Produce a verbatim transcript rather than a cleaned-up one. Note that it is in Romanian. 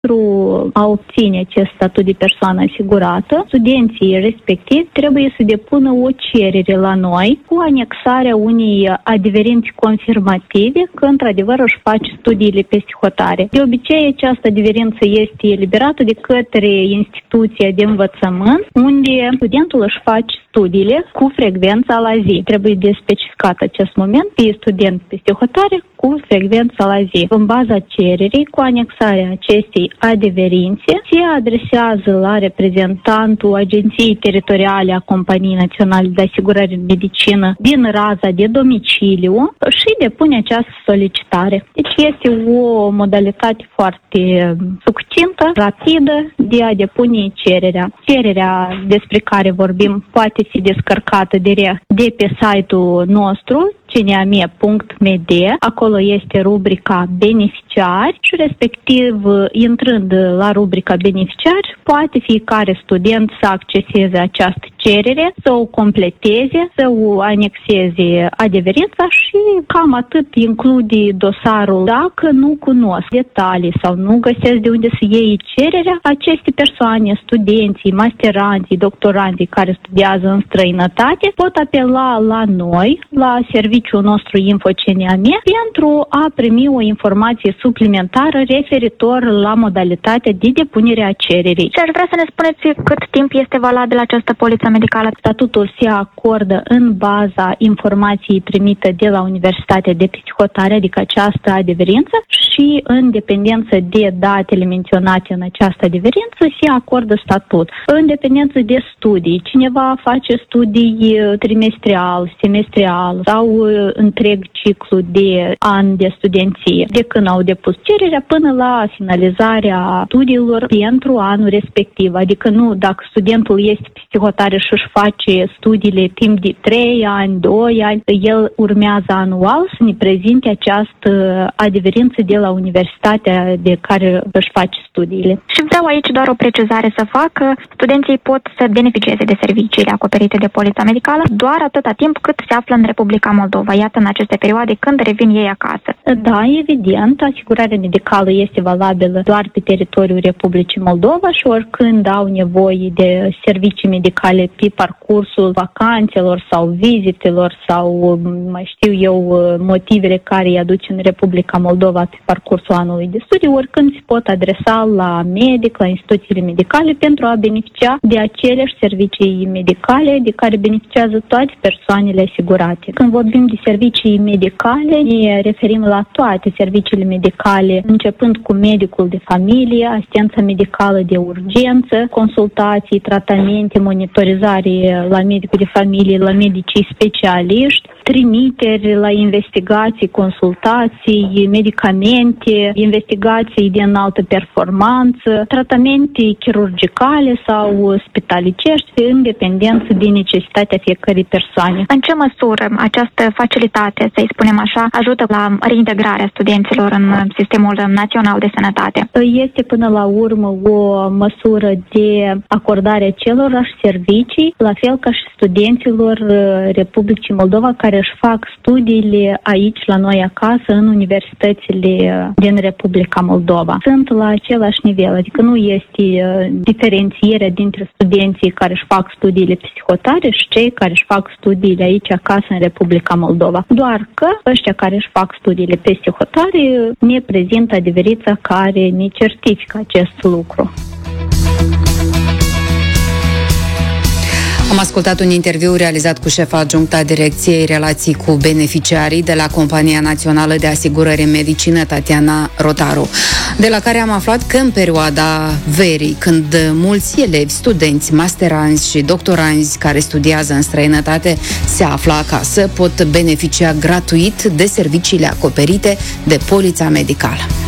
a obține acest statut de persoană asigurată, studenții respectivi trebuie să depună o cerere la noi cu anexarea unei adeverințe confirmative că într-adevăr își face studiile pe psihotare. De obicei, această adeverință este eliberată de către instituția de învățământ, unde studentul își face studiile cu frecvența la zi. Trebuie de specificat acest moment pe student pe psihotare cu frecvența la zi. În baza cererii, cu anexarea acestei adeverințe, se adresează la reprezentantul Agenției Teritoriale a Companiei Naționale de Asigurare în Medicină din raza de domiciliu și depune această solicitare. Deci este o modalitate foarte succintă, rapidă de a depune cererea. Cererea despre care vorbim poate fi descărcată direct de pe site-ul nostru c n a m e punct m d. Acolo este rubrica beneficiari și respectiv, intrând la rubrica beneficiari, poate fiecare student să acceseze această cerere, să o completeze, să o anexeze adeverința și cam atât include dosarul. Dacă nu cunosc detalii sau nu găsesc de unde să iei cererea, aceste persoane, studenții, masteranții, doctoranții care studiază în străinătate, pot apela la noi, la serviciul nostru InfoCNAME, pentru a primi o informație suplimentară referitor la modalitatea de depunere a cererii. Și aș vrea să ne spuneți cât timp este valabil această poliță medicală? Statutul se acordă în baza informației primite de la Universitatea de Psihotare, adică această adeverință, și în dependență de datele menționate în această adeverință se acordă statut. În dependență de studii, cineva face studii trimestrial, semestrial sau întreg ciclu de an de studenție, de când au depus cererea până la finalizarea studiilor pentru anul respectiv. Adică nu, dacă studentul este psihotare și își face studiile timp de trei ani, doi ani, el urmează anual să ne prezinte această adeverință de la universitatea de care își face studiile. Și vreau aici doar o precizare să fac, că studenții pot să beneficieze de serviciile acoperite de polița medicală doar atâta timp cât se află în Republica Moldova. Iată, în aceste perioade când revin ei acasă. Da, evident, asigurarea medicală este valabilă doar pe teritoriul Republicii Moldova și oricând au nevoie de servicii medicale pe parcursul vacanțelor sau vizitelor sau, mai știu eu, motivele care îi aduc în Republica Moldova pe parcursul anului de studii, oricând se pot adresa la medic, la instituțiile medicale pentru a beneficia de aceleași servicii medicale de care beneficiază toate persoanele asigurate. Când vorbim de servicii medicale, ne referim la toate serviciile medicale, începând cu medicul de familie, asistența medicală de urgență, consultații, tratamente, monitorizare la medicul de familie, la medicii specialiști, trimiteri la investigații, consultații, medicamente, investigații de înaltă performanță, tratamente chirurgicale sau spitalicești, în dependență de necesitatea fiecărei persoane. În ce măsură această facilitate, să-i spunem așa, ajută la reintegrarea studenților în sistemul național de sănătate? Este până la urmă o măsură de acordare acelorași servicii, la fel ca și studenților Republicii Moldova care își fac studiile aici la noi acasă în universitățile din Republica Moldova. Sunt la același nivel, adică nu este diferențierea dintre studenții care își fac studiile psihotare și cei care își fac studiile aici acasă în Republica Moldova. Doar că ăștia care își fac studiile pe psihotare ne prezintă adeverința care ne certifică acest lucru. Am ascultat un interviu realizat cu șefa adjunctă a Direcției Relații cu Beneficiarii de la Compania Națională de Asigurări în Medicină, Tatiana Rotaru, de la care am aflat că în perioada verii, când mulți elevi, studenți, masteranzi și doctoranzi care studiază în străinătate se află acasă, pot beneficia gratuit de serviciile acoperite de polița medicală.